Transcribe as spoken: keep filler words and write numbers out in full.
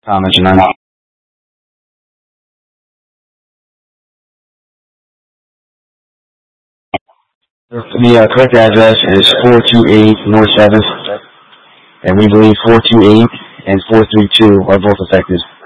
Comments or none? The uh, correct address is four two eight North seventh, and we believe four two eight and four three two are both affected.